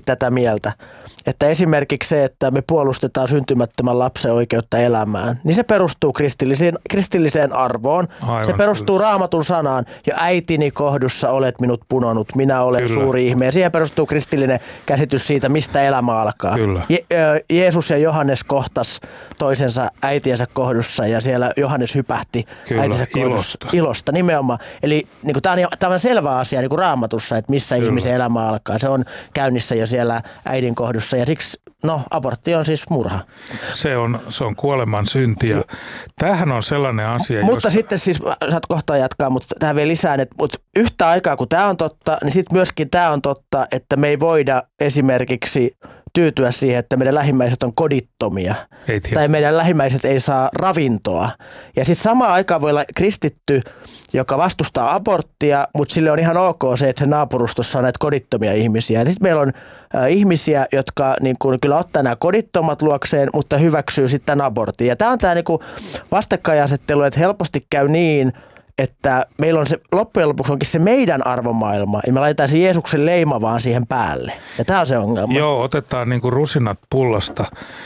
tätä mieltä, että esimerkiksi se, että me puolustetaan syntymättömän lapsen oikeutta elämään, niin se perustuu kristilliseen arvoon. Aivan, se perustuu Raamatun sanaan, jo äitini kohdussa olet minut punonut, minä olen suuri ihme. Ja siihen perustuu kristillinen käsitys siitä, mistä elämä alkaa. Jeesus ja Johannes kohtas toisensa äitiensä kohdussa ja siellä Johannes hypähti äitinsä kohdussa. Ilosta nimenomaan. Eli niin tämä on selvä asia niin kuin Raamatussa, että missä ihmisen elämä alkaa. Se on käynnissä jo siellä äidin kohdussa ja siksi abortti on siis murha. Se on kuoleman synti ja tämähän on sellainen asia. Mutta sitten siis, saat kohta jatkaa, mutta tähän vielä lisään, että yhtä aikaa kun tämä on totta, niin sitten myöskin tämä on totta, että me ei voida esimerkiksi tyytyä siihen, että meidän lähimmäiset on kodittomia tai meidän lähimmäiset ei saa ravintoa. Ja sitten samaan aikaan voi olla kristitty, joka vastustaa aborttia, mutta sille on ihan ok se, että se naapurustossa on näitä kodittomia ihmisiä. Sitten meillä on ihmisiä, jotka niin kuin, kyllä ottaa nämä kodittomat luokseen, mutta hyväksyy sitten abortin. Ja tämä on tämä niin kuin vastakkainasettelu, että helposti käy niin, että meillä on se loppujen lopuksi onkin se meidän arvomaailma ja me laitetaan se Jeesuksen leima vaan siihen päälle. Ja tämä on se ongelma. Joo, otetaan niin kuin rusinat pullasta.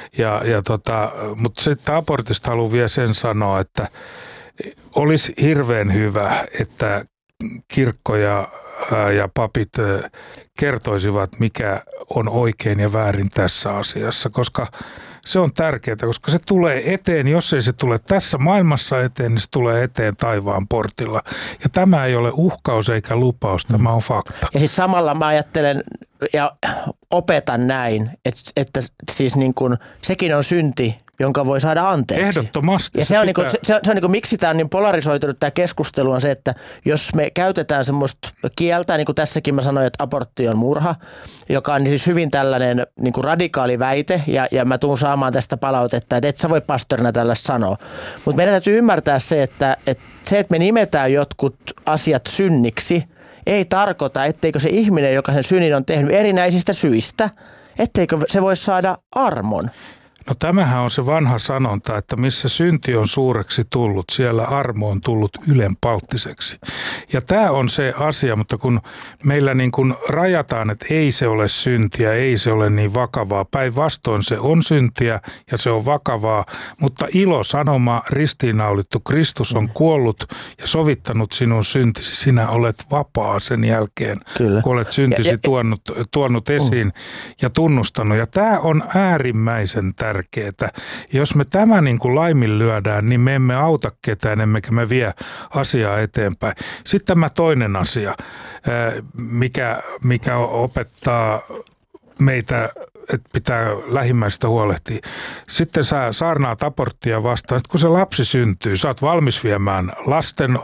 Mutta sitten abortista haluan vielä sen sanoa, että olisi hirveän hyvä, että kirkko ja papit kertoisivat, mikä on oikein ja väärin tässä asiassa, koska se on tärkeää, koska se tulee eteen, jos ei se tule tässä maailmassa eteen, niin se tulee eteen taivaan portilla. Ja tämä ei ole uhkaus eikä lupaus, tämä on fakta. Ja siis samalla mä ajattelen ja opetan näin, että siis niin kuin, sekin on synti, jonka voi saada anteeksi. Ehdottomasti. Ja se on niin kuin, miksi tämä on niin polarisoitunut tämä keskustelu on se, että jos me käytetään semmoista kieltä, niin kuin tässäkin mä sanoin, että abortti on murha, joka on siis hyvin tällainen niin kuin radikaali väite ja mä tuun saamaan tästä palautetta, että et sä voi pastorina tällaista sanoa. Mutta meidän täytyy ymmärtää se, että me nimetään jotkut asiat synniksi, ei tarkoita, etteikö se ihminen, joka sen synnin on tehnyt erinäisistä syistä, etteikö se voi saada armon. No tämähän on se vanha sanonta, että missä synti on suureksi tullut, siellä armo on tullut ylenpalttiseksi. Ja tämä on se asia, mutta kun meillä niin kuin rajataan, että ei se ole syntiä, ei se ole niin vakavaa. Päinvastoin se on syntiä ja se on vakavaa, mutta ilosanoma ristiinnaulittu Kristus on kuollut ja sovittanut sinun syntisi. Sinä olet vapaa sen jälkeen, Kyllä. kun olet syntisi tuonut esiin ja tunnustanut. Ja tämä on äärimmäisen tärkeää. Jos me tämä niin kuin laiminlyödään, niin me emme auta ketään, emmekä me vie asiaa eteenpäin. Sitten tämä toinen asia, mikä opettaa meitä, että pitää lähimmäistä huolehtia. Sitten sä saarnaat aborttia vastaan, että kun se lapsi syntyy, sä oot valmis viemään lasten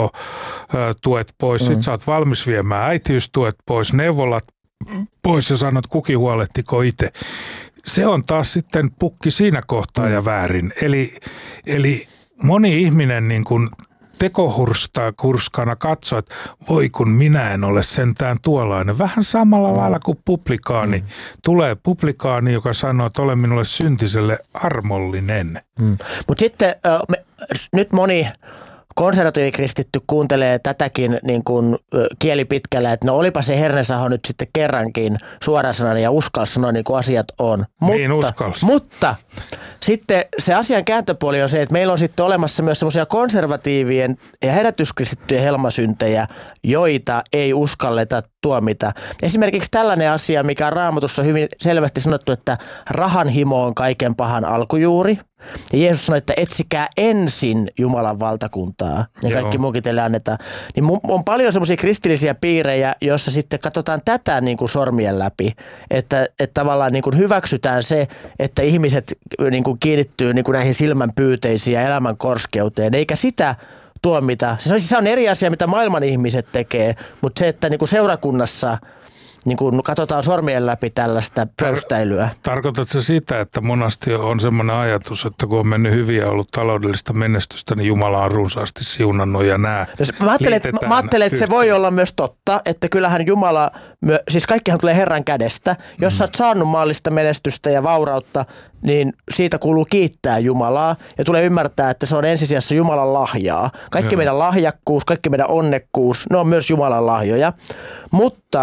tuet pois, sit sä oot valmis viemään äitiystuet pois, neuvolat pois ja sanot, kukin huolehtiko itse. Se on taas sitten pukki siinä kohtaa ja väärin. Eli moni ihminen niin kuin tekohurskana katsoo, että voi kun minä en ole sentään tuollainen. Vähän samalla lailla kuin publikaani. Tulee publikaani, joka sanoo, että ole minulle syntiselle armollinen. Mutta sitten nyt moni konservatiivikristitty kuuntelee tätäkin niin kuin kieli pitkällä, että no olipa se Hernesaho nyt sitten kerrankin suorasanainen ja uskalsi sanoa niin kuin asiat on. Mutta sitten se asian kääntöpuoli on se, että meillä on sitten olemassa myös semmoisia konservatiivien ja herätyskristittyjen helmasyntejä, joita ei uskalleta tuomita. Esimerkiksi tällainen asia, mikä on Raamatussa hyvin selvästi sanottu, että rahanhimo on kaiken pahan alkujuuri. Ja Jeesus sanoi, että etsikää ensin Jumalan valtakuntaa ja kaikki muukin teille annetaan. Niin on paljon semmoisia kristillisiä piirejä, joissa sitten katsotaan tätä niin kuin sormien läpi, että tavallaan niin kuin hyväksytään se, että ihmiset niin kuin kiinnittyy niin kuin näihin silmän pyyteisiin ja elämän korskeuteen, eikä sitä tuomita. Se on eri asia, mitä maailman ihmiset tekee, mutta se, että niin kuin seurakunnassa niin kun katsotaan sormien läpi tällaista pöystäilyä. Tarkoitatko sitä, että monasti on semmoinen ajatus, että kun on mennyt hyvin ja ollut taloudellista menestystä, niin Jumala on runsaasti siunannut ja nää Mä ajattelen, että se voi olla myös totta, että kyllähän Jumala, siis kaikkihan tulee Herran kädestä. Jos sä oot saanut maallista menestystä ja vaurautta, niin siitä kuuluu kiittää Jumalaa ja tulee ymmärtää, että se on ensisijassa Jumalan lahjaa. Kaikki meidän lahjakkuus, kaikki meidän onnekkuus, ne on myös Jumalan lahjoja, mutta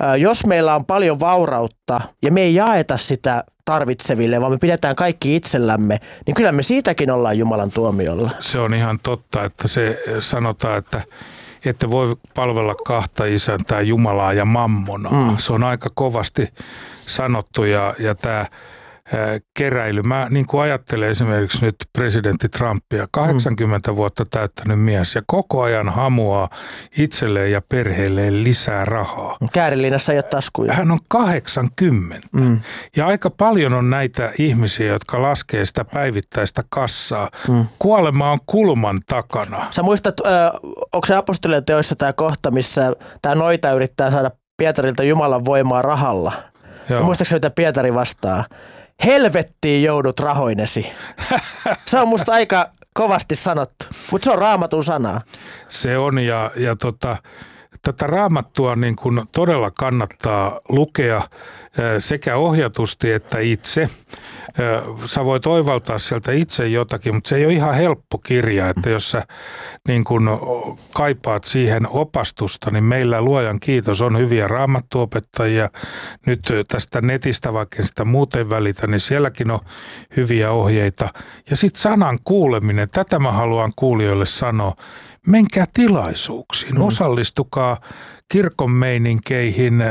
jos meillä on paljon vaurautta ja me ei jaeta sitä tarvitseville, vaan me pidetään kaikki itsellämme, niin kyllä me siitäkin ollaan Jumalan tuomiolla. Se on ihan totta, että se sanotaan, että voi palvella kahta isäntää, Jumalaa ja mammonaa. Se on aika kovasti sanottu ja tämä keräily. Mä niin kuin ajattelen esimerkiksi nyt presidentti Trumpia, 80 vuotta täyttänyt mies ja koko ajan hamuaa itselleen ja perheelleen lisää rahaa. Käärinliinassa ei ole taskuja. Hän on 80. Ja aika paljon on näitä ihmisiä, jotka laskee sitä päivittäistä kassaa. Kuolema on kulman takana. Sä muistat, onko se apostolien teoissa tämä kohta, missä tämä noita yrittää saada Pietarilta Jumalan voimaa rahalla? Muistatko mitä Pietari vastaa? Helvettiin joudut rahoinesi. Se on musta aika kovasti sanottu, mutta se on Raamatun sanaa. Se on ja tätä Raamattua niin kuin todella kannattaa lukea sekä ohjatusti että itse. Sä voit oivaltaa sieltä itse jotakin, mutta se ei ole ihan helppo kirja, että jos sä niin kuin kaipaat siihen opastusta, niin meillä luojan kiitos on hyviä raamattuopettajia. Nyt tästä netistä, vaikka sitä muuten välitä, niin sielläkin on hyviä ohjeita. Ja sitten sanan kuuleminen, tätä mä haluan kuulijoille sanoa. Menkää tilaisuuksiin, osallistukaa kirkon meininkeihin,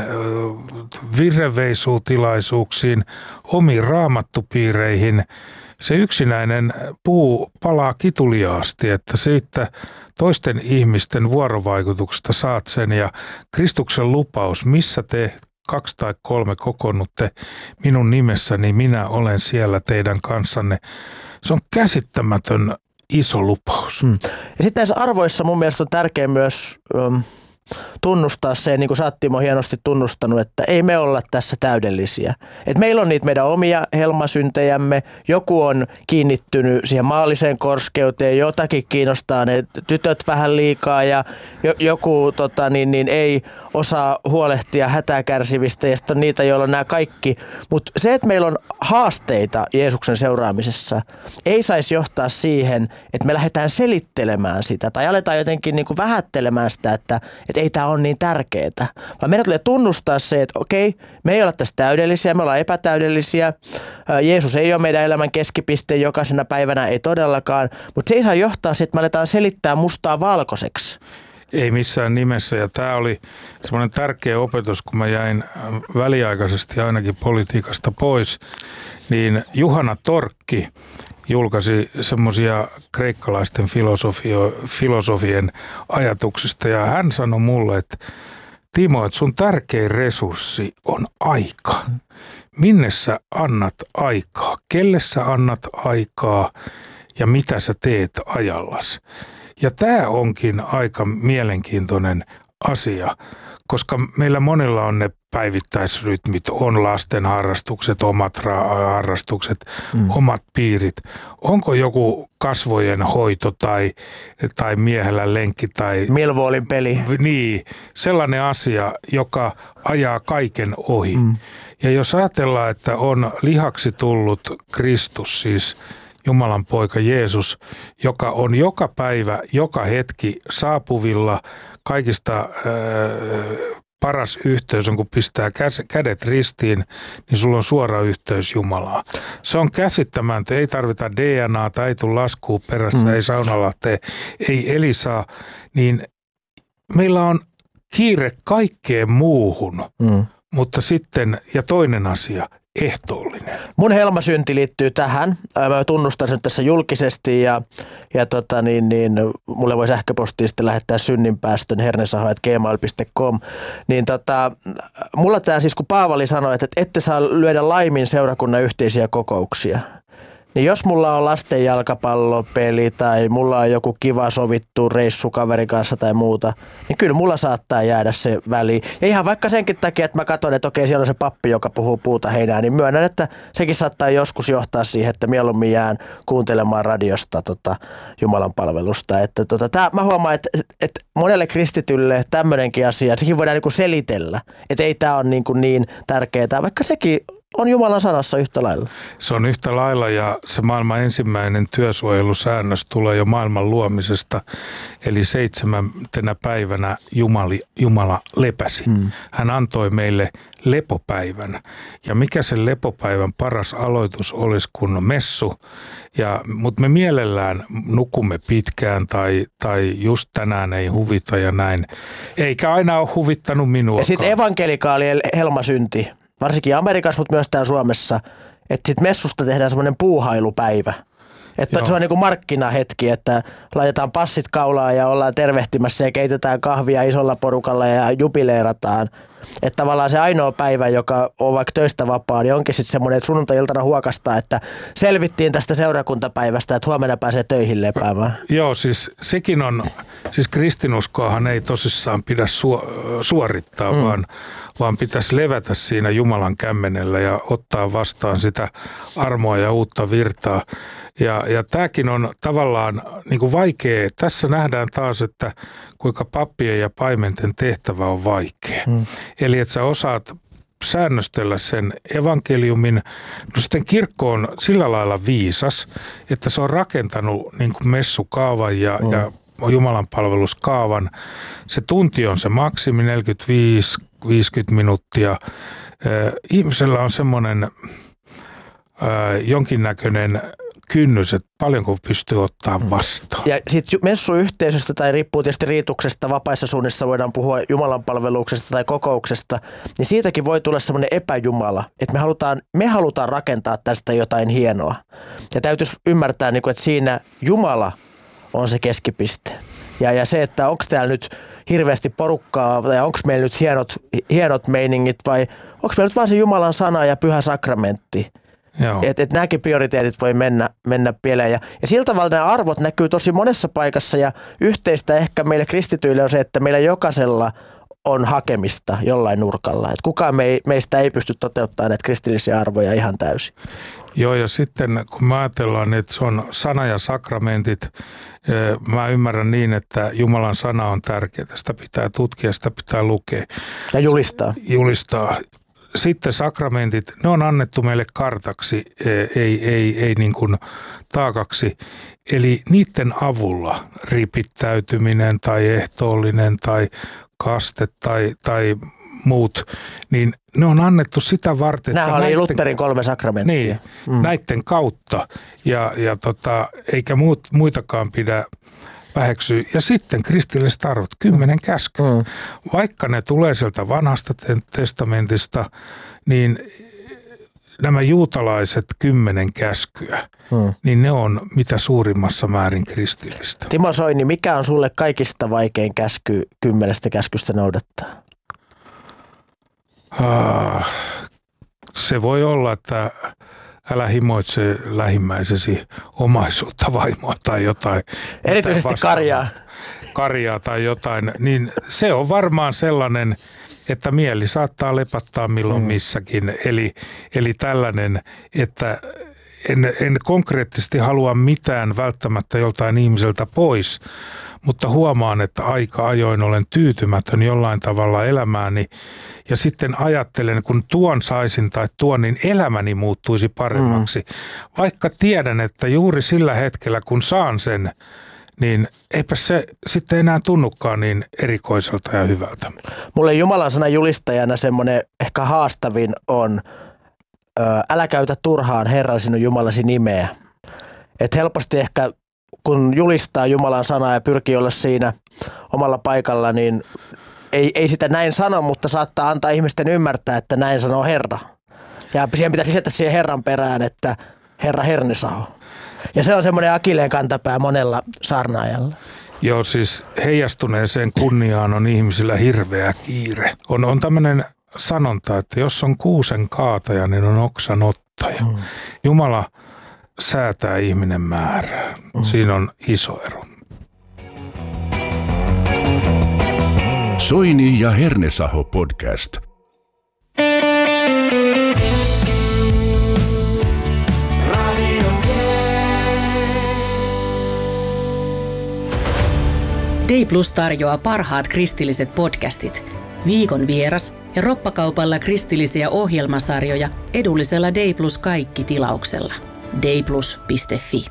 virreveisuutilaisuuksiin, omiin raamattupiireihin. Se yksinäinen puu palaa kituliaasti, että siitä toisten ihmisten vuorovaikutuksesta saat sen ja Kristuksen lupaus, missä te 2 tai 3 kokoonnutte minun nimessäni, minä olen siellä teidän kanssanne. Se on käsittämätön iso lupaus. Ja sitten näissä arvoissa mun mielestä on tärkeää myös tunnustaa se, niin kuin sä Timo hienosti tunnustanut, että ei me olla tässä täydellisiä. Et meillä on niitä meidän omia helmasyntejämme, joku on kiinnittynyt siihen maalliseen korskeuteen, jotakin kiinnostaa ne tytöt vähän liikaa ja joku ei osaa huolehtia hätää kärsivistä ja sitten on niitä, joilla on nämä kaikki. Mutta se, että meillä on haasteita Jeesuksen seuraamisessa, ei saisi johtaa siihen, että me lähdetään selittelemään sitä tai aletaan jotenkin niin kuin vähättelemään sitä, että ei tämä ole niin tärkeää, vaan meidän tulee tunnustaa se, että okei, me ei olla tässä täydellisiä, me ollaan epätäydellisiä. Jeesus ei ole meidän elämän keskipiste jokaisena päivänä, ei todellakaan, mutta se ei saa johtaa siihen, että me aletaan selittää mustaa valkoiseksi. Ei missään nimessä ja tämä oli semmoinen tärkeä opetus, kun mä jäin väliaikaisesti ainakin politiikasta pois, niin Juhana Torkki julkaisi semmoisia kreikkalaisten filosofien ajatuksista ja hän sanoi mulle, että Timo, että sun tärkein resurssi on aika. Minne sä annat aikaa? Kelle sä annat aikaa ja mitä sä teet ajallas? Ja tämä onkin aika mielenkiintoinen asia, koska meillä monilla on ne päivittäisrytmit, on lasten harrastukset, omat harrastukset, omat piirit. Onko joku kasvojen hoito tai miehellä lenkki tai Millwallin peli. Niin, sellainen asia, joka ajaa kaiken ohi. Ja jos ajatellaan, että on lihaksi tullut Kristus, siis Jumalan poika Jeesus, joka on joka päivä, joka hetki saapuvilla, kaikista paras yhteys on, kun pistää kädet ristiin, niin sulla on suora yhteys Jumalaa. Se on käsittämätöntä, ei tarvita DNAta, ei tule laskua perässä, ei saunalahteen, ei Elisaa, niin meillä on kiire kaikkeen muuhun, mutta sitten, ja toinen asia, ehtoollinen. Mun helmasynti liittyy tähän. Mä tunnustan sen tässä julkisesti ja mulle voi sähköpostiin sitten lähettää synninpäästön hernesaho@gmail.com. Niin mulla tää siis, kun Paavali sanoi, että ette saa lyödä laimin seurakunnan yhteisiä kokouksia. Niin jos mulla on lasten jalkapallopeli tai mulla on joku kiva sovittu reissu kaverin kanssa tai muuta, niin kyllä mulla saattaa jäädä se väliin. Ja ihan vaikka senkin takia, että mä katson, että okei, siellä on se pappi, joka puhuu puuta heinää, niin myönnän, että sekin saattaa joskus johtaa siihen, että mieluummin jään kuuntelemaan radiosta Jumalan palvelusta. Että mä huomaan, että monelle kristitylle tämmöinenkin asia, sekin voidaan niin kuin selitellä, että ei tämä ole niin tärkeää, vaikka sekin on Jumalan sanassa yhtä lailla. Se on yhtä lailla ja se maailman ensimmäinen työsuojelusäännös tulee jo maailman luomisesta. Eli 7. päivänä Jumala lepäsi. Hän antoi meille lepopäivän. Ja mikä sen lepopäivän paras aloitus olisi kuin messu. Mutta me mielellään nukumme pitkään tai just tänään ei huvita ja näin. Eikä aina ole huvittanut minuakaan. Ja sitten evankelikaalien helmasynti, varsinkin Amerikassa, mutta myös täällä Suomessa, että sitten messusta tehdään semmoinen puuhailupäivä. Että se on niin kuin markkinahetki, että laitetaan passit kaulaan ja ollaan tervehtimässä ja keitetään kahvia isolla porukalla ja jubileerataan. Että tavallaan se ainoa päivä, joka on vaikka töistä vapaa, niin onkin sitten semmoinen, että sunnuntai-iltana huokastaa, että selvittiin tästä seurakuntapäivästä, että huomenna pääsee töihin lepäämään. Joo, siis sekin on, siis kristinuskoahan ei tosissaan pidä suorittaa, vaan pitäisi levätä siinä Jumalan kämmenellä ja ottaa vastaan sitä armoa ja uutta virtaa. Ja tämäkin on tavallaan niin kuin vaikea. Tässä nähdään taas, että kuinka pappien ja paimenten tehtävä on vaikea. Eli että sä osaat säännöstellä sen evankeliumin. No sitten kirkko on sillä lailla viisas, että se on rakentanut niin kuin messukaavan ja Jumalan palveluskaavan. Se tunti on se maksimi, 45-50 minuuttia. Ihmisellä on semmoinen jonkinnäköinen kynnys, että paljonko pystyy ottaa vastaan. Ja sitten messuyhteisöstä tai riippuu tietysti riituksesta, vapaissa suunnissa voidaan puhua Jumalan palveluksesta tai kokouksesta, niin siitäkin voi tulla semmoinen epäjumala, että me halutaan rakentaa tästä jotain hienoa. Ja täytyisi ymmärtää, että siinä Jumala on se keskipiste. Ja se, että onko täällä nyt hirveästi porukkaa tai onko meillä nyt hienot meiningit vai onko meillä nyt vaan se Jumalan sana ja pyhä sakramentti. Että nämäkin prioriteetit voi mennä pieleen. Ja sillä tavalla nämä arvot näkyy tosi monessa paikassa ja yhteistä ehkä meille kristityille on se, että meillä jokaisella on hakemista jollain nurkalla. Että kukaan meistä ei pysty toteuttamaan näitä kristillisiä arvoja ihan täysin. Joo, ja sitten kun me ajatellaan, että se on sana ja sakramentit, mä ymmärrän niin, että Jumalan sana on tärkeää. Sitä pitää tutkia, sitä pitää lukea. Ja julistaa. Sitten sakramentit, ne on annettu meille kartaksi, ei niin kuin taakaksi. Eli niiden avulla ripittäytyminen tai ehtoollinen tai kaste tai muut, niin ne on annettu sitä varten. Nämä oli Lutherin 3 sakramenttia. Niin, näiden kautta ja eikä muitakaan pidä väheksyä. Ja sitten kristilliset arvot, 10 käskyä. Vaikka ne tulee sieltä vanhasta testamentista, niin nämä juutalaiset 10 käskyä, niin ne on mitä suurimmassa määrin kristillistä. Timo Soini, mikä on sulle kaikista vaikein käsky 10 käskystä noudattaa? Se voi olla, että älä himoitse lähimmäisesi omaisuutta, vaimoa tai jotain. Erityisesti Karjaa tai jotain. Niin se on varmaan sellainen, että mieli saattaa lepattaa milloin missäkin. Eli tällainen, että en konkreettisesti halua mitään välttämättä joltain ihmiseltä pois, mutta huomaan, että aika ajoin olen tyytymätön jollain tavalla elämääni. Ja sitten ajattelen, kun tuon saisin tai tuon, niin elämäni muuttuisi paremmaksi. Vaikka tiedän, että juuri sillä hetkellä, kun saan sen, niin eipä se sitten enää tunnukaan niin erikoiselta ja hyvältä. Mulle Jumalan sanan julistajana semmoinen ehkä haastavin on, älä käytä turhaan Herran sinun Jumalasi nimeä. Et helposti ehkä kun julistaa Jumalan sanaa ja pyrkii olla siinä omalla paikalla, niin ei sitä näin sano, mutta saattaa antaa ihmisten ymmärtää, että näin sanoo Herra. Ja siihen pitäisi lisätä siihen Herran perään, että Herra Hernesaho. Ja se on semmoinen akilleen kantapää monella saarnaajalla. Joo, siis heijastuneeseen kunniaan on ihmisillä hirveä kiire. On tämmöinen sanonta, että jos on kuusen kaataja, niin on oksan ottaja. Jumala säätää ihminen määrää. Siinä on iso ero. Soini ja Hernesaho podcast. Day Plus tarjoaa parhaat kristilliset podcastit. Viikon vieras, ja roppakaupalla kristillisiä ohjelmasarjoja edullisella Day Plus kaikki -tilauksella. dayplus.fi.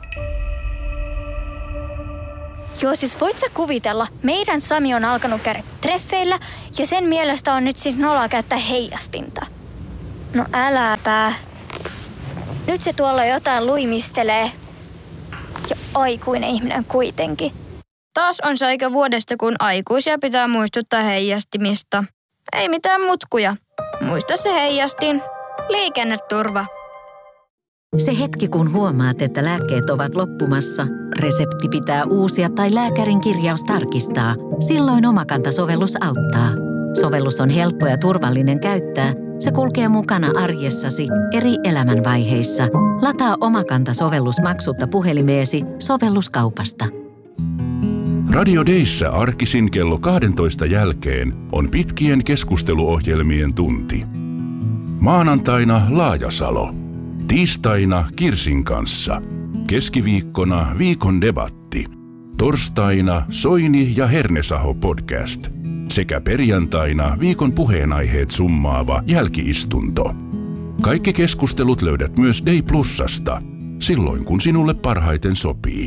Joo, siis voit sä kuvitella, meidän Sami on alkanut käydä treffeillä ja sen mielestä on nyt siis noloa käyttää heijastinta. No äläpä. Nyt se tuolla jotain luimistelee. Ja aikuinen ihminen kuitenkin. Taas on se aika vuodesta, kun aikuisia pitää muistuttaa heijastimista. Ei mitään mutkuja. Muista se heijastin. Liikenneturva. Se hetki, kun huomaat, että lääkkeet ovat loppumassa, resepti pitää uusia tai lääkärin kirjaus tarkistaa, silloin Omakanta-sovellus auttaa. Sovellus on helppo ja turvallinen käyttää. Se kulkee mukana arjessasi eri elämänvaiheissa. Lataa Omakanta-sovellus maksutta puhelimeesi sovelluskaupasta. Radio Dayssä arkisin kello 12 jälkeen on pitkien keskusteluohjelmien tunti. Maanantaina Laajasalo. Tiistaina Kirsin kanssa. Keskiviikkona viikon debatti. Torstaina Soini ja Hernesaho podcast. Sekä perjantaina viikon puheenaiheet summaava jälkiistunto. Kaikki keskustelut löydät myös Day Plusasta, silloin kun sinulle parhaiten sopii.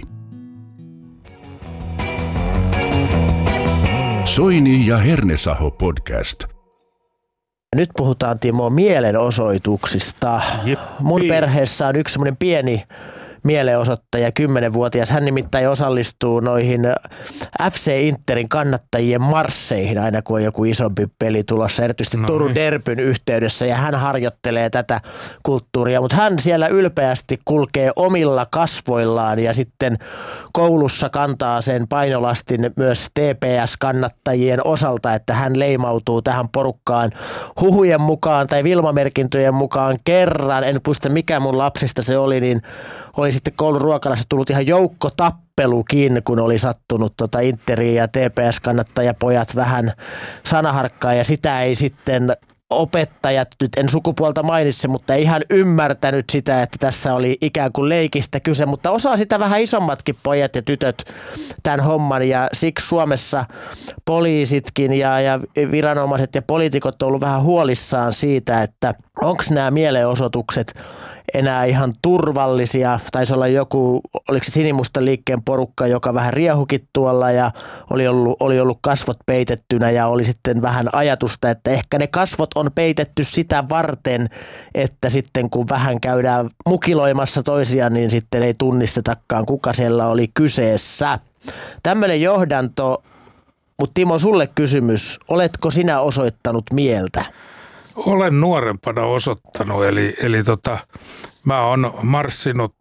Soini ja Hernesaho podcast. Nyt puhutaan, Timo, mielenosoituksista. Jippi. Mun perheessä on yksi semmoinen pieni mielenosoittaja, 10-vuotias. Hän nimittäin osallistuu noihin FC Interin kannattajien marsseihin aina kun on joku isompi peli tulossa, erityisesti Turun Derbyn yhteydessä, ja hän harjoittelee tätä kulttuuria, mutta hän siellä ylpeästi kulkee omilla kasvoillaan ja sitten koulussa kantaa sen painolastin myös TPS-kannattajien osalta, että hän leimautuu tähän porukkaan huhujen mukaan tai Vilma-merkintöjen mukaan kerran, en muista mikä mun lapsista se oli, niin oli sitten koulun ruokalassa tullut ihan joukkotappelukin, kun oli sattunut Interia ja TPS-kannattajapojat vähän sanaharkkaa, ja sitä ei sitten opettajat, nyt en sukupuolta mainitse, mutta ei ihan ymmärtänyt sitä, että tässä oli ikään kuin leikistä kyse, mutta osaa sitä vähän isommatkin pojat ja tytöt tämän homman, ja siksi Suomessa poliisitkin ja viranomaiset ja poliitikot on ollut vähän huolissaan siitä, että onko nämä mielenosoitukset enää ihan turvallisia. Taisi olla joku, oliko se Sinimustan liikkeen porukka, joka vähän riehukin tuolla ja oli ollut kasvot peitettynä ja oli sitten vähän ajatusta, että ehkä ne kasvot on peitetty sitä varten, että sitten kun vähän käydään mukiloimassa toisiaan, niin sitten ei tunnistetakaan, kuka siellä oli kyseessä. Tämmöinen johdanto, mutta Timo, sulle kysymys, oletko sinä osoittanut mieltä? Olen nuorempana osoittanut, eli mä oon marssinut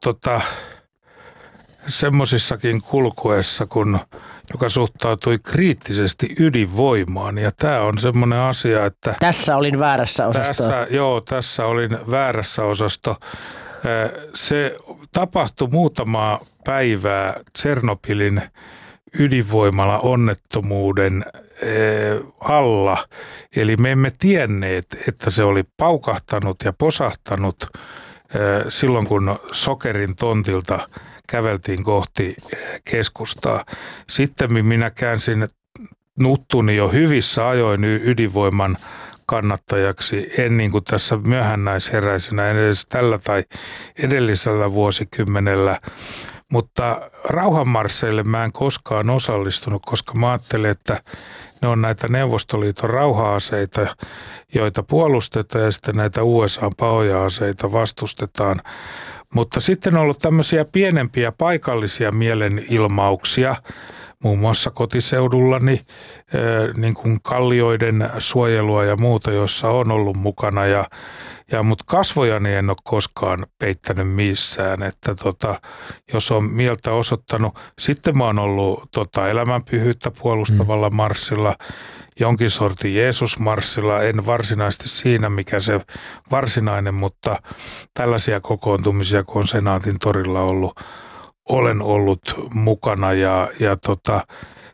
semmosissakin kulkuessa, joka suhtautui kriittisesti ydinvoimaan, ja tämä on semmoinen asia, että... Tässä olin väärässä osasto. Tässä olin väärässä osasto. Se tapahtui muutamaa päivää Tšernobylin ydinvoimala onnettomuuden alla. Eli me emme tienneet, että se oli paukahtanut ja posahtanut silloin, kun Sokerin tontilta käveltiin kohti keskustaa. Sitten minä käänsin nuttuni jo hyvissä ajoin ydinvoiman kannattajaksi, en niin kuin tässä myöhännäisheräisenä edes tällä tai edellisellä vuosikymmenellä. Mutta rauhanmarsseille mä en koskaan osallistunut, koska mä ajattelin, että ne on näitä Neuvostoliiton rauha-aseita, joita puolustetaan, ja sitten näitä USA:n pahoja aseita vastustetaan. Mutta sitten on ollut tämmöisiä pienempiä paikallisia mielenilmauksia, muun muassa kotiseudullani, niin kuin kallioiden suojelua ja muuta, jossa on ollut mukana. Mutta kasvojani en ole koskaan peittänyt missään, että jos on mieltä osoittanut. Sitten mä oon ollut elämänpyhyyttä puolustavalla marssilla, jonkin sortin Jeesus-marssilla, en varsinaisesti siinä, mikä se varsinainen, mutta tällaisia kokoontumisia, kun on Senaatin torilla ollut, olen ollut mukana ja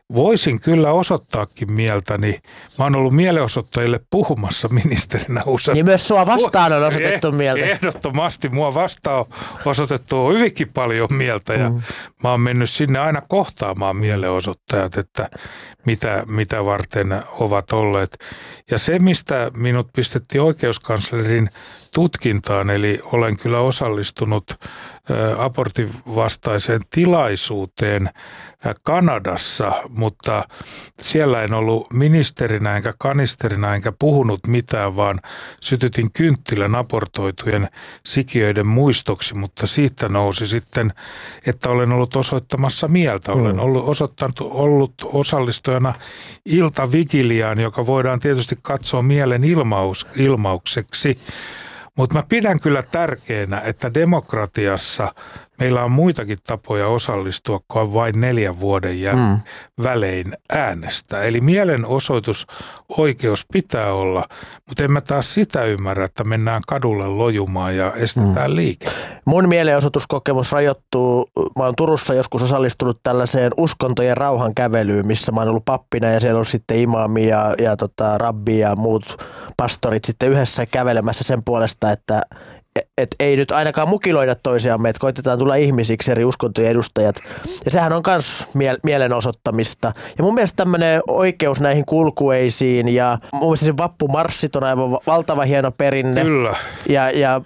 voisin kyllä osoittaakin mieltäni. Mä oon ollut mielenosoittajille puhumassa ministerinä usein. Niin myös sua vastaan on osoitettu mieltä. Ehdottomasti mua vastaan on osoitettu hyvinkin paljon mieltä ja mä oon mennyt sinne aina kohtaamaan mielenosoittajat, että mitä varten ovat olleet. Ja se, mistä minut pistettiin oikeuskanslerin tutkintaan, eli olen kyllä osallistunut abortin vastaiseen tilaisuuteen Kanadassa, mutta siellä en ollut ministerinä enkä kanisterina enkä puhunut mitään, vaan sytytin kynttilän abortoitujen sikiöiden muistoksi, mutta siitä nousi sitten, että olen ollut osoittamassa mieltä. Olen ollut osallistujana iltavigiliaan, joka voidaan tietysti katsoa mielen ilmaukseksi. Mutta mä pidän kyllä tärkeänä, että demokratiassa meillä on muitakin tapoja osallistua kuin vain 4 vuoden välein äänestää. Eli mielenosoitusoikeus pitää olla, mutta en mä taas sitä ymmärrä, että mennään kadulle lojumaan ja estetään liike. Mun mielenosoituskokemus rajoittuu, mä oon Turussa joskus osallistunut tällaiseen uskontojen rauhankävelyyn, missä mä oon ollut pappina ja siellä on sitten imaami ja rabbi ja muut pastorit sitten yhdessä kävelemässä sen puolesta, että ei nyt ainakaan mukiloida toisiamme, että koitetaan tulla ihmisiksi eri uskontojen edustajat. Ja sehän on myös mielenosoittamista. Ja mun mielestä tämmöinen oikeus näihin kulkueisiin ja mun mielestä se vappumarssit on aivan valtava hieno perinne. Kyllä. Ja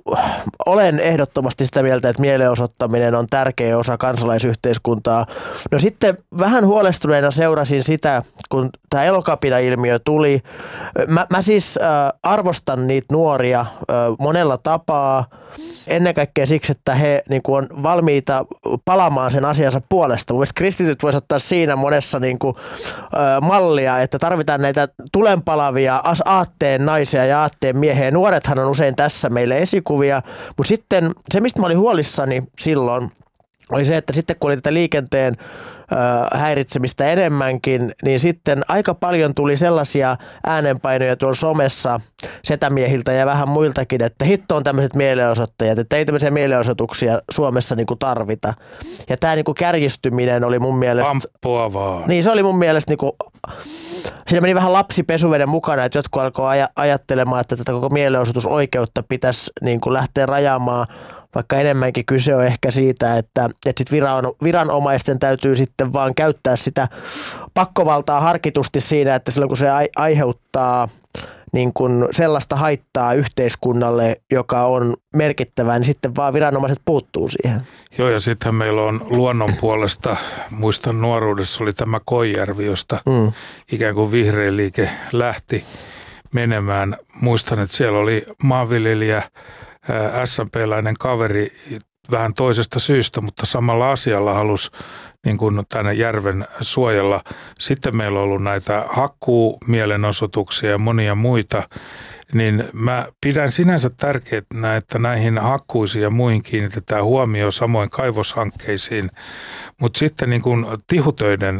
olen ehdottomasti sitä mieltä, että mielenosoittaminen on tärkeä osa kansalaisyhteiskuntaa. No sitten vähän huolestuneena seurasin sitä, kun tämä Elokapina-ilmiö tuli. Mä siis arvostan niitä nuoria monella tapaa, ennen kaikkea siksi, että he niin kuin on valmiita palaamaan sen asiansa puolesta. Mun mielestä kristityt voisi ottaa siinä monessa niin kuin, mallia, että tarvitaan näitä tulenpalavia aatteen naisia ja aatteen miehiä. Nuorethan on usein tässä meille esikuvia, mutta sitten se, mistä mä olin huolissani silloin, oli se, että sitten kun oli tätä liikenteen häiritsemistä enemmänkin, niin sitten aika paljon tuli sellaisia äänenpainoja tuolla somessa setämiehiltä ja vähän muiltakin, että hitto on tämmöiset mielenosoittajat, että ei tämmöisiä mielenosoituksia Suomessa niin kuin tarvita. Ja tämä niin kuin kärjistyminen oli mun mielestä... Amppua vaan. Niin, se oli mun mielestä niin kuin... Siinä meni vähän lapsi pesuveden mukana, että jotkut alkoi ajattelemaan, että tätä koko mielenosoitusoikeutta pitäisi niin kuin lähteä rajaamaan, vaikka enemmänkin kyse on ehkä siitä, että sit viranomaisten täytyy sitten vaan käyttää sitä pakkovaltaa harkitusti siinä, että silloin kun se aiheuttaa niin kuin sellaista haittaa yhteiskunnalle, joka on merkittävää, niin sitten vaan viranomaiset puuttuu siihen. Joo, ja sittenhän meillä on luonnon puolesta, muistan nuoruudessa oli tämä Koijärvi, josta ikään kuin vihreä liike lähti menemään. Muistan, että siellä oli maanviljelijä, SMP-läinen kaveri vähän toisesta syystä, mutta samalla asialla halusi niin kuin tänne järven suojella. Sitten meillä on ollut näitä hakkuumielenosoituksia ja monia muita, niin mä pidän sinänsä tärkeänä, että näihin hakkuisiin ja muihin kiinnitetään huomioon, samoin kaivoshankkeisiin, mutta sitten niin kuin tihutöiden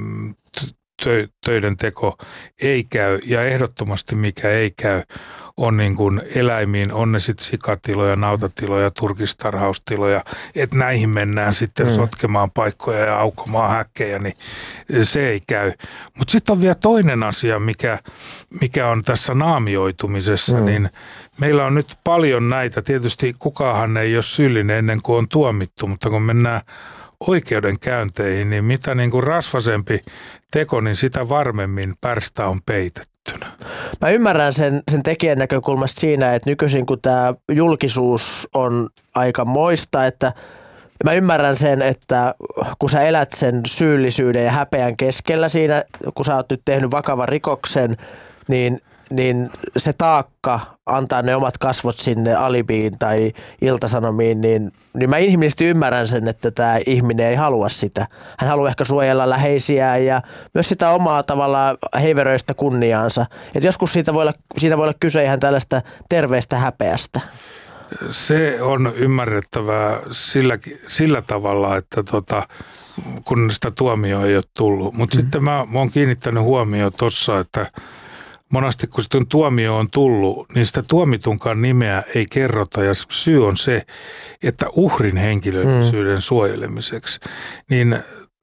teko ei käy ja ehdottomasti mikä ei käy on niin kuin eläimiin, on ne sitten sikatiloja, nautatiloja, turkistarhaustiloja, että näihin mennään sitten sotkemaan paikkoja ja aukomaan häkkejä, niin se ei käy. Mutta sitten on vielä toinen asia, mikä on tässä naamioitumisessa, niin meillä on nyt paljon näitä, tietysti kukaanhan ei ole syyllinen ennen kuin on tuomittu, mutta kun mennään oikeudenkäynteihin, niin mitä niin kuin rasvasempi teko, niin sitä varmemmin pärstä on peitettynä. Mä ymmärrän sen tekijän näkökulmasta siinä, että nykyisin kun tämä julkisuus on aika moista, että mä ymmärrän sen, että kun sä elät sen syyllisyyden ja häpeän keskellä siinä, kun sä oot nyt tehnyt vakavan rikoksen, niin se taakka antaa ne omat kasvot sinne Alibiin tai Ilta-Sanomiin, niin mä inhimillisesti ymmärrän sen, että tämä ihminen ei halua sitä. Hän haluaa ehkä suojella läheisiään ja myös sitä omaa tavallaan heiveröistä kunniaansa. Et joskus siinä voi olla kyse ihan tällaista terveestä häpeästä. Se on ymmärrettävää sillä tavalla, että kun sitä tuomioa ei ole tullut. Mutta sitten mä oon kiinnittänyt huomioon tuossa, että monasti kun sitten tuomio on tullut, niin sitä tuomitunkaan nimeä ei kerrota ja syy on se, että uhrin henkilöllisyyden suojelemiseksi, niin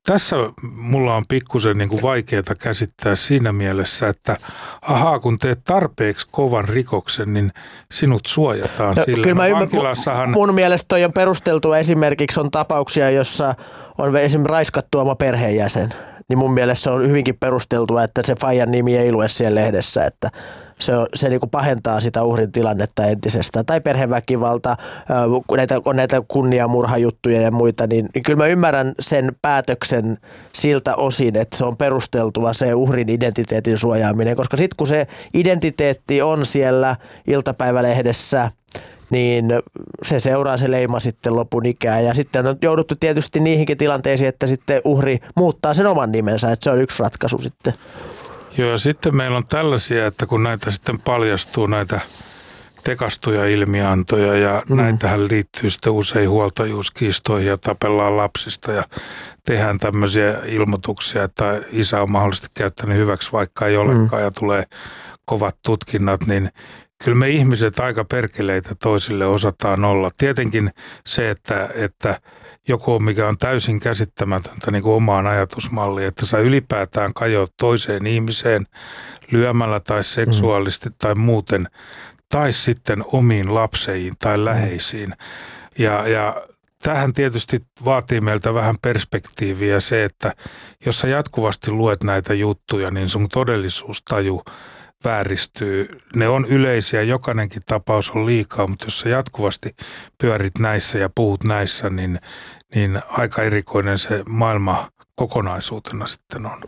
tässä mulla on pikkusen niin kuin vaikeaa käsittää siinä mielessä, että kun teet tarpeeksi kovan rikoksen, niin sinut suojataan sillä. Kyllä mun mielestä toi on perusteltua. Esimerkiksi on tapauksia, jossa on esimerkiksi raiskattu oma perheenjäsen. Niin mun mielestä se on hyvinkin perusteltua, että se faijan nimi ei lue siellä lehdessä, että se niin kuin pahentaa sitä uhrin tilannetta entisestään. Tai perheväkivalta, on näitä kunniamurhajuttuja ja muita, niin kyllä mä ymmärrän sen päätöksen siltä osin, että se on perusteltua se uhrin identiteetin suojaaminen, koska sitten kun se identiteetti on siellä iltapäivälehdessä, niin se seuraa se leima sitten lopun ikään. Ja sitten on jouduttu tietysti niihinkin tilanteisiin, että sitten uhri muuttaa sen oman nimensä, että se on yksi ratkaisu sitten. Joo, ja sitten meillä on tällaisia, että kun näitä sitten paljastuu näitä tekastuja ilmiantoja ja näitähän liittyy sitten usein huoltajuuskiistoihin ja tapellaan lapsista ja tehdään tämmöisiä ilmoituksia, että isä on mahdollisesti käyttänyt hyväksi, vaikka ei olekaan ja tulee kovat tutkinnat, niin kyllä me ihmiset aika perkeleitä toisille osataan olla. Tietenkin se, että joku, mikä on täysin käsittämätöntä niin kuin omaan ajatusmalliin, että sä ylipäätään kajoat toiseen ihmiseen lyömällä tai seksuaalisesti tai muuten, tai sitten omiin lapseihin tai läheisiin. Ja tämähän tietysti vaatii meiltä vähän perspektiiviä se, että jos sä jatkuvasti luet näitä juttuja, niin sun todellisuustaju vääristyy. Ne on yleisiä, jokainenkin tapaus on liikaa, mutta jos sä jatkuvasti pyörit näissä ja puhut näissä, niin aika erikoinen se maailma kokonaisuutena sitten on.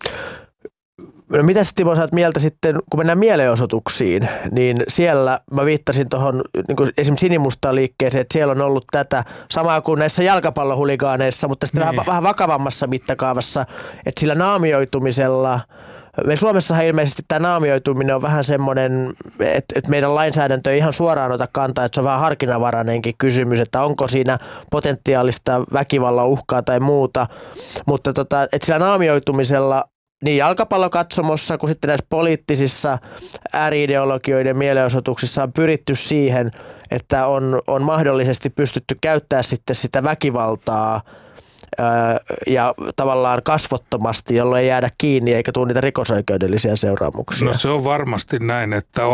No mitäs Timo, sä oot mieltä sitten, kun mennään mielenosoituksiin, niin siellä mä viittasin tuohon niin esimerkiksi sinimustaan liikkeeseen, että siellä on ollut tätä samaa kuin näissä jalkapallohuligaaneissa, mutta sitten vähän vakavammassa mittakaavassa, että sillä naamioitumisella, me Suomessahan ilmeisesti tämä naamioituminen on vähän semmoinen, että meidän lainsäädäntö ei ihan suoraan ota kantaa, että se on vähän harkinnanvarainenkin kysymys, että onko siinä potentiaalista väkivallan uhkaa tai muuta, mutta että sillä naamioitumisella niin jalkapallokatsomossa kuin sitten näissä poliittisissa ääri-ideologioiden mielenosoituksissa on pyritty siihen, että on mahdollisesti pystytty käyttämään sitten sitä väkivaltaa ja tavallaan kasvottomasti, jolloin ei jäädä kiinni eikä tule niitä rikosoikeudellisia seuraamuksia. No se on varmasti näin, että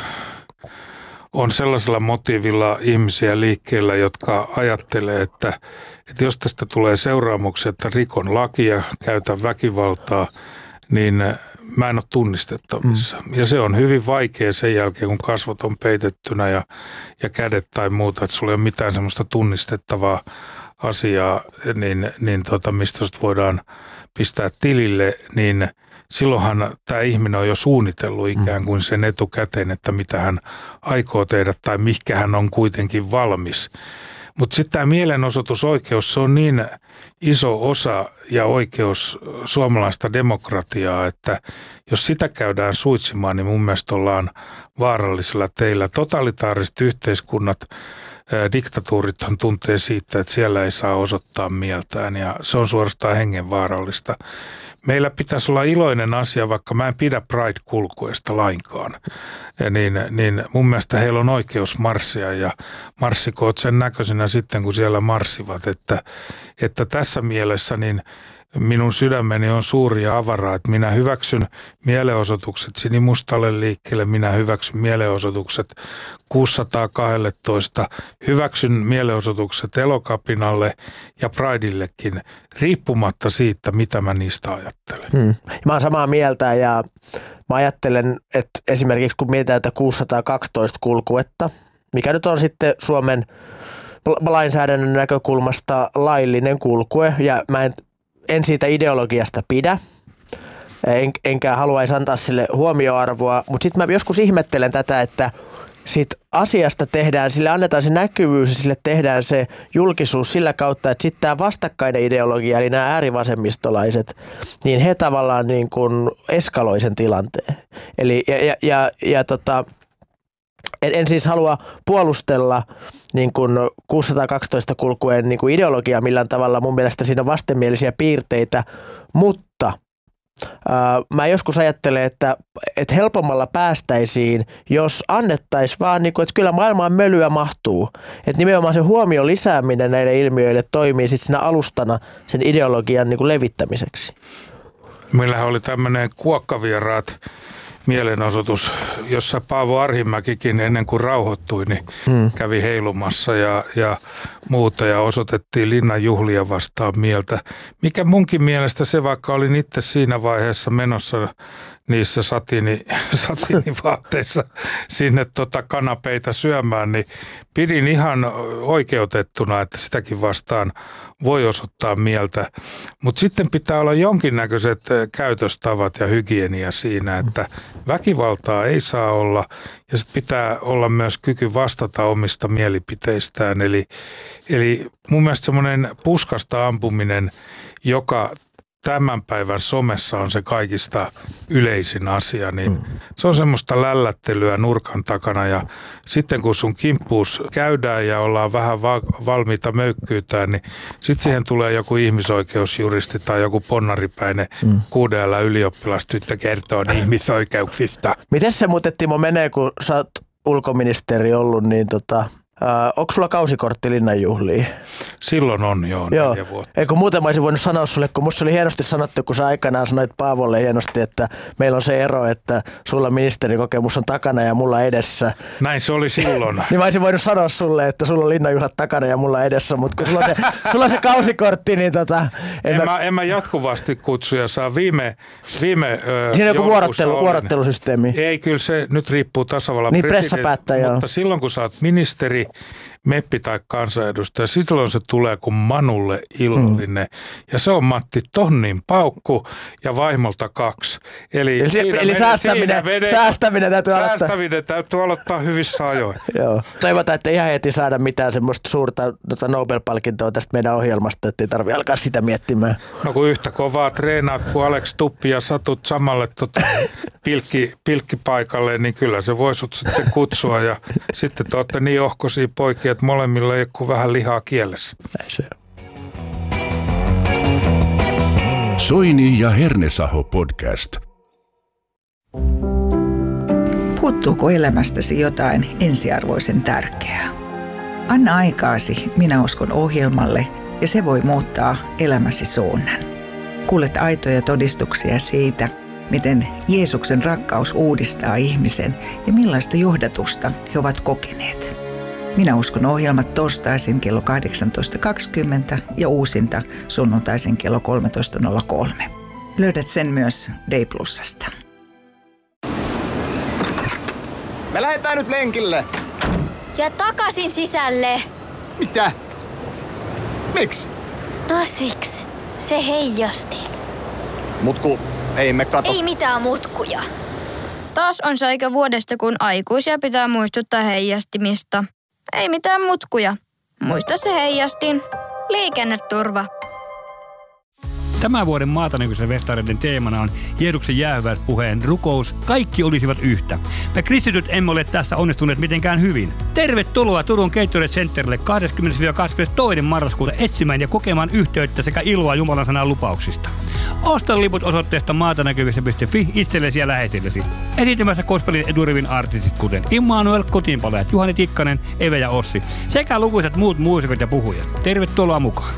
on sellaisella motiivilla ihmisiä liikkeellä, jotka ajattelee, että jos tästä tulee seuraamuksia, että rikon lakia, käytän väkivaltaa, niin mä en ole tunnistettavissa. Ja se on hyvin vaikea sen jälkeen, kun kasvot on peitettynä ja kädet tai muuta, että sulla ei ole mitään semmoista tunnistettavaa asiaa, mistä voidaan pistää tilille, niin silloinhan tämä ihminen on jo suunnitellut ikään kuin sen etukäteen, että mitä hän aikoo tehdä tai mihinkä hän on kuitenkin valmis. Mutta sitten tämä mielenosoitusoikeus, se on niin iso osa ja oikeus suomalaista demokratiaa, että jos sitä käydään suitsimaan, niin mun mielestä ollaan vaarallisella teillä. Totalitaariset yhteiskunnat, diktatuurithan tuntee siitä, että siellä ei saa osoittaa mieltään ja se on suorastaan hengenvaarallista. Meillä pitäisi olla iloinen asia, vaikka mä en pidä Pride-kulkueesta lainkaan, niin mun mielestä heillä on oikeus marssia ja marssikoot sen näköisenä sitten, kun siellä marssivat, että tässä mielessä niin minun sydämeni on suuri ja avara, että minä hyväksyn mielenosoitukset Sinimustalle liikkeelle, minä hyväksyn mielenosoitukset 612, hyväksyn mielenosoitukset Elokapinalle ja Prideillekin, riippumatta siitä, mitä mä niistä ajattelen. Mä oon samaa mieltä ja mä ajattelen, että esimerkiksi kun mietitään tätä 612 kulkuetta, mikä nyt on sitten Suomen lainsäädännön näkökulmasta laillinen kulkue ja mä en siitä ideologiasta pidä, enkä haluaisi antaa sille huomioarvoa, mutta sitten mä joskus ihmettelen tätä, että siitä asiasta tehdään, sille annetaan se näkyvyys ja sille tehdään se julkisuus sillä kautta, että sitten tämä vastakkainen ideologia, eli nämä äärivasemmistolaiset, niin he tavallaan niin kuin eskaloi sen tilanteen. Eli en siis halua puolustella niin kuin 612 kulkueen niin kuin ideologiaa millään tavalla. Mun mielestä siinä on vastenmielisiä piirteitä, mutta mä joskus ajattelen, että helpommalla päästäisiin, jos annettaisiin vaan, niin kuin, että kyllä maailmaan mölyä mahtuu. Että nimenomaan se huomion lisääminen näille ilmiöille toimii sitten siinä alustana sen ideologian niin kuin levittämiseksi. Meillähän oli tämmöinen kuokkavieraat mielenosoitus, jossa Paavo Arhimäkikin ennen kuin rauhoittui, niin kävi heilumassa ja muuta ja osoitettiin linnan juhlia vastaan mieltä. Mikä munkin mielestä se, vaikka olin itse siinä vaiheessa menossa niissä satiinivaatteissa sinne kanapeita syömään, niin pidin ihan oikeutettuna, että sitäkin vastaan voi osoittaa mieltä. Mutta sitten pitää olla jonkinnäköiset käytöstavat ja hygienia siinä, että väkivaltaa ei saa olla ja sitten pitää olla myös kyky vastata omista mielipiteistään. Eli mun mielestä semmoinen puskasta ampuminen, joka tämän päivän somessa on se kaikista yleisin asia, niin se on semmoista lällättelyä nurkan takana ja sitten kun sun kimppuus käydään ja ollaan vähän valmiita möykkyytään, niin sitten siihen tulee joku ihmisoikeusjuristi tai joku ponnaripäinen 6L ylioppilastyttö kertoo ihmisoikeuksista. Miten se muuten, Timo, menee, kun sä oot ulkoministeri ollut, niin onko sulla kausikortti linnanjuhliin? Silloin on, joo. 4 vuotta. Eikö muuten mä olisin voinut sanoa sulle, kun musta oli hienosti sanottu, kun sä aikanaan sanoit Paavolle hienosti, että meillä on se ero, että sulla ministerikokemus on takana ja mulla edessä. Näin se oli silloin. Niin mä olisin voinut sanoa sulle, että sulla on linnanjuhlat takana ja mulla edessä, mutta kun sulla on se kausikortti, niin En mä jatkuvasti kutsuja saa. Viime siinä on joku vuorottelusysteemi. Ei, kyllä se nyt riippuu tasavallan niin, pressapäättä, mutta silloin kun sä oot ministeri, meppi tai kansanedustaja, silloin se tulee kuin Manulle illallinen. Ja se on Matti tonnin paukku ja vaimolta 2. Eli säästäminen täytyy aloittaa hyvissä ajoin. Joo. Toivotaan, että ihan heti saada mitään semmoista suurta Nobel-palkintoa tästä meidän ohjelmasta, että ei tarvitse alkaa sitä miettimään. No kun yhtä kovaa treenaat kuin Alex Tuppi ja satut samalle pilkkipaikalle, niin kyllä se voi sut sitten kutsua ja sitten te olette niin ohkoisia poikia, että molemmilla ei ole kuin vähän lihaa kielessä. Näin se on. Soini ja Hernesaho podcast. Puuttuuko elämästäsi jotain ensiarvoisen tärkeää? Anna aikaasi Minä uskon -ohjelmalle ja se voi muuttaa elämäsi suunnan. Kuulet aitoja todistuksia siitä, miten Jeesuksen rakkaus uudistaa ihmisen ja millaista johdatusta he ovat kokeneet. Minä uskon -ohjelmat torstaisin kello 18.20 ja uusinta sunnuntaisin kello 13.03. Löydät sen myös D+:sta. Me lähdetään nyt lenkille. Ja takaisin sisälle. Mitä? Miksi? No siksi. Se heijasti. Mutku, ei me kato. Ei mitään mutkuja. Taas on se aika vuodesta, kun aikuisia pitää muistuttaa heijastimista. Ei mitään mutkuja. Muista se heijastin. Liikenneturva. Tämän vuoden Maatanakyisen festareiden teemana on Jeesuksen jäähyväispuheen rukous. Kaikki olisivat yhtä. Me kristityt emme ole tässä onnistuneet mitenkään hyvin. Tervetuloa Turun Gatorade Centerille 20-22. marraskuuta etsimään ja kokemaan yhteyttä sekä iloa Jumalan sanan lupauksista. Osta liput osoitteesta maatanäkyvissä.fi itsellesi ja läheisillesi. Esiintymässä gospelin eturivin artistit kuten Immanuel, Kotiinpalajat, Juhani Tikkanen, Eve ja Ossi sekä lukuisat muut muusikot ja puhujat. Tervetuloa mukaan.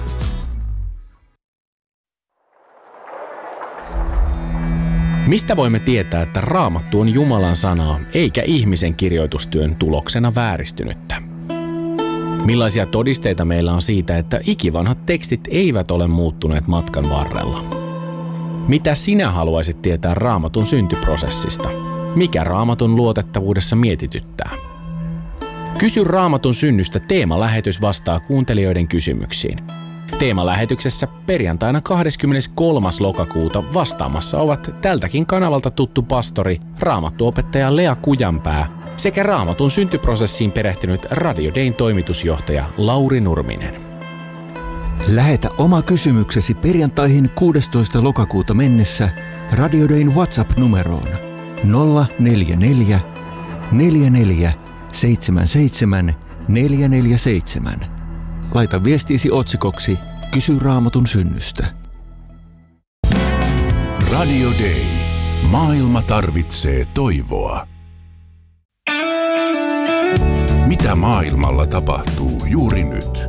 Mistä voimme tietää, että Raamattu on Jumalan sanaa eikä ihmisen kirjoitustyön tuloksena vääristynyttä? Millaisia todisteita meillä on siitä, että ikivanhat tekstit eivät ole muuttuneet matkan varrella? Mitä sinä haluaisit tietää Raamatun syntyprosessista? Mikä Raamatun luotettavuudessa mietityttää? Kysy Raamatun synnystä -teemalähetys vastaa kuuntelijoiden kysymyksiin. Teemalähetyksessä perjantaina 23. lokakuuta vastaamassa ovat tältäkin kanavalta tuttu pastori, raamattuopettaja Lea Kujanpää sekä Raamatun syntyprosessiin perehtynyt Radio Dayn toimitusjohtaja Lauri Nurminen. Lähetä oma kysymyksesi perjantaihin 16. lokakuuta mennessä Radio Dayn WhatsApp-numeroon 044 44 77 447. Laita viestiisi otsikoksi Kysy Raamatun synnystä. Radio Day. Maailma tarvitsee toivoa. Mitä maailmalla tapahtuu juuri nyt?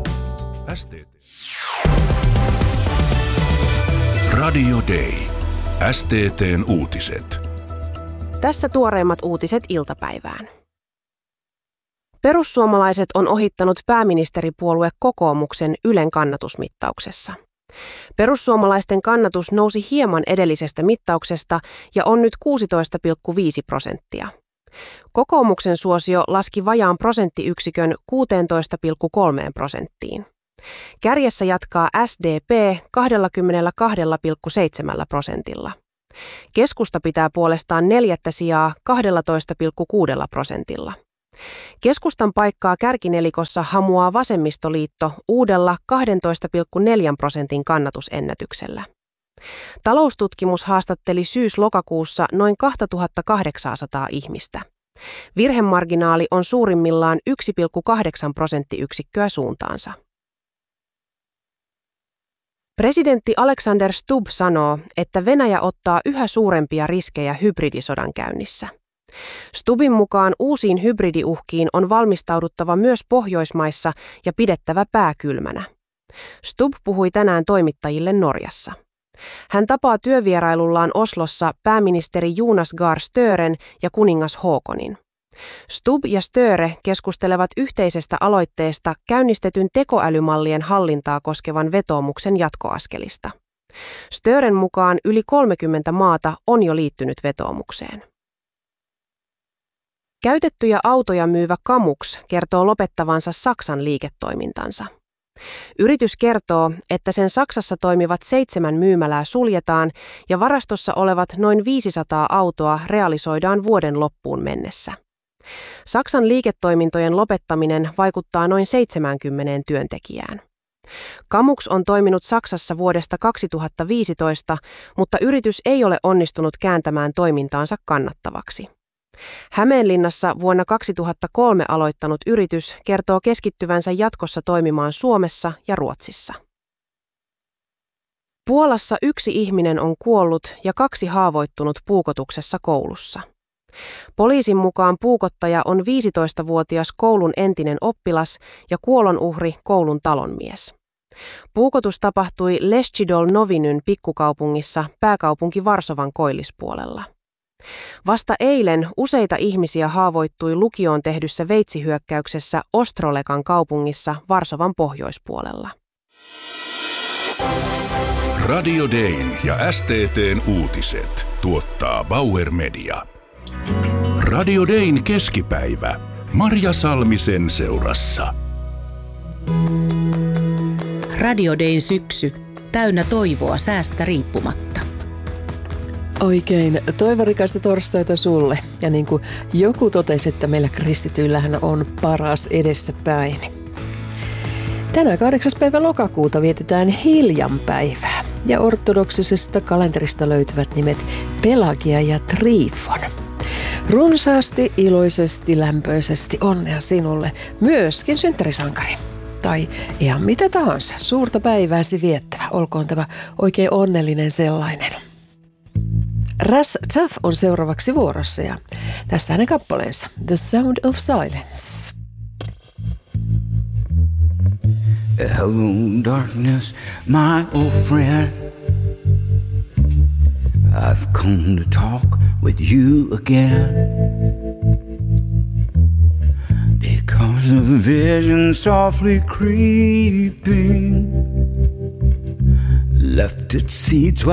Radio Day. STT:n uutiset. Tässä tuoreimmat uutiset iltapäivään. Perussuomalaiset on ohittanut pääministeripuolue kokoomuksen Ylen kannatusmittauksessa. Perussuomalaisten kannatus nousi hieman edellisestä mittauksesta ja on nyt 16,5%. Kokoomuksen suosio laski vajaan prosenttiyksikön 16,3%. Kärjessä jatkaa SDP 22,7%. Keskusta pitää puolestaan 4. sijaa 12,6%. Keskustan paikkaa kärkinelikossa hamuaa vasemmistoliitto uudella 12,4% kannatusennätyksellä. Taloustutkimus haastatteli syys-lokakuussa noin 2800 ihmistä. Virhemarginaali on suurimmillaan 1,8 prosenttiyksikköä suuntaansa. Presidentti Alexander Stubb sanoo, että Venäjä ottaa yhä suurempia riskejä hybridisodan käynnissä. Stubbin mukaan uusiin hybridiuhkiin on valmistauduttava myös Pohjoismaissa ja pidettävä pää kylmänä. Stubb puhui tänään toimittajille Norjassa. Hän tapaa työvierailullaan Oslossa pääministeri Jonas Gahr Stören ja kuningas Haakonin. Stubb ja Störe keskustelevat yhteisestä aloitteesta käynnistetyn tekoälymallien hallintaa koskevan vetoomuksen jatkoaskelista. Stören mukaan yli 30 maata on jo liittynyt vetoomukseen. Käytettyjä autoja myyvä Kamux kertoo lopettavansa Saksan liiketoimintansa. Yritys kertoo, että sen Saksassa toimivat 7 myymälää suljetaan ja varastossa olevat noin 500 autoa realisoidaan vuoden loppuun mennessä. Saksan liiketoimintojen lopettaminen vaikuttaa noin 70 työntekijään. Kamux on toiminut Saksassa vuodesta 2015, mutta yritys ei ole onnistunut kääntämään toimintaansa kannattavaksi. Hämeenlinnassa vuonna 2003 aloittanut yritys kertoo keskittyvänsä jatkossa toimimaan Suomessa ja Ruotsissa. Puolassa 1 ihminen on kuollut ja 2 haavoittunut puukotuksessa koulussa. Poliisin mukaan puukottaja on 15-vuotias koulun entinen oppilas ja kuolonuhri koulun talonmies. Puukotus tapahtui Leszczydol Nowinyn pikkukaupungissa pääkaupunki Varsovan koillispuolella. Vasta eilen useita ihmisiä haavoittui lukioon tehdyssä veitsihyökkäyksessä Ostrolekan kaupungissa Varsovan pohjoispuolella. Radio Dayn ja STT:n uutiset tuottaa Bauer Media. Radio Dayn keskipäivä Marja Salmisen seurassa. Radio Dayn syksy täynnä toivoa säästä riippumatta. Oikein toivorikaista torstaita sulle. Ja niin kuin joku totesi, että meillä kristityillähän on paras edessäpäin. Tänään 8. päivä lokakuuta vietetään Hiljanpäivää. Ja ortodoksisesta kalenterista löytyvät nimet Pelagia ja Trifon. Runsaasti, iloisesti, lämpöisesti onnea sinulle, myöskin synttärisankari. Tai ihan mitä tahansa, suurta päivääsi viettävä, olkoon tämä oikein onnellinen sellainen. Ras Tuff on seuraavaksi vuorossa ja tässä hänen kappaleensa The Sound of Silence. Hello darkness, my old friend. I've come to talk with you again. Because of a vision softly creeping left its seeds